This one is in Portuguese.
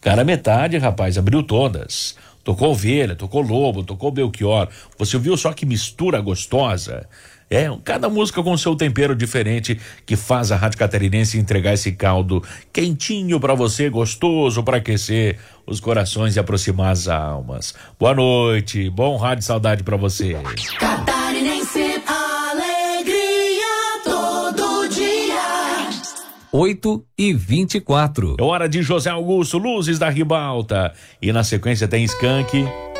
Cara, metade, rapaz, abriu todas. Tocou Ovelha, tocou Lobo, tocou Belchior. Você viu só que mistura gostosa? Cada música com seu tempero diferente que faz a Rádio Catarinense entregar esse caldo quentinho pra você, gostoso pra aquecer os corações e aproximar as almas. Boa noite, bom Rádio Saudade pra você. Catarinense, alegria todo dia. 8h24. É hora de José Augusto, Luzes da Ribalta. E na sequência tem Skank,